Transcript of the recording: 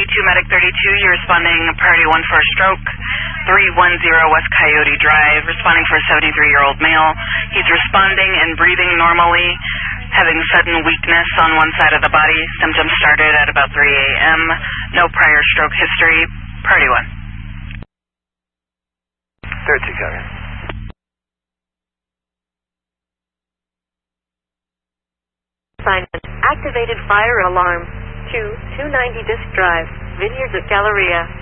Medic 32, you're responding priority 1 for a stroke, 310 West Coyote Drive, responding for a 73-year-old male. He's responding and breathing normally, having sudden weakness on one side of the body. Symptoms started at about 3 a.m. No prior stroke history. Priority 1. 32, Kevin. Assignment. Activated fire alarm. 290 Disk Drive. Vineyards at Galleria.